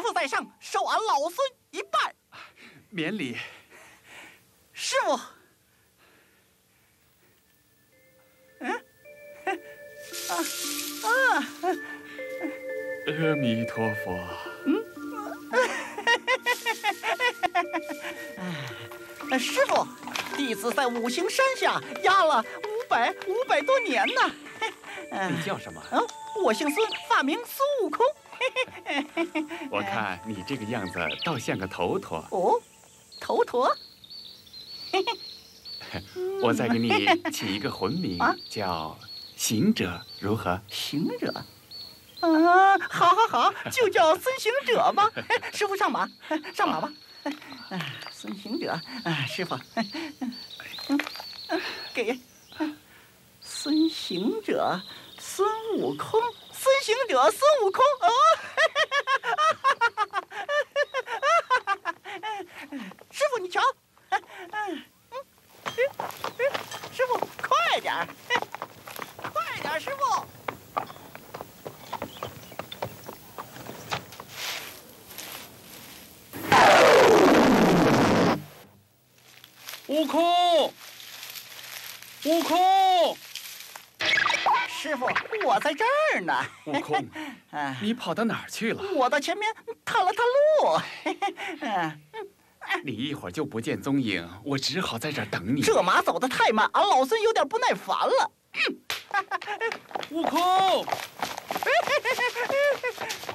父在上，受俺老孙一拜。 免礼。 师傅。 阿弥陀佛。 师傅，弟子在五行山下压了500多年呢。 你叫什么？ 我姓孙，法名孙悟空。 我看你这个样子倒像个头陀。 哦，头陀。 我再给你起一个混名，叫行者，如何？ 行者。好，就叫孙行者吧。师傅上马，上马吧。孙行者，师傅，给孙行者，孙悟空，孙行者，孙悟空师傅你瞧，师傅快点儿，快点儿，师傅。 悟空，悟空， 师傅，我在这儿呢。 悟空，你跑到哪儿去了？ 我到前面探了探路。 你一会儿就不见踪影，我只好在这儿等你。 这马走得太慢，俺老孙有点不耐烦了。 悟空。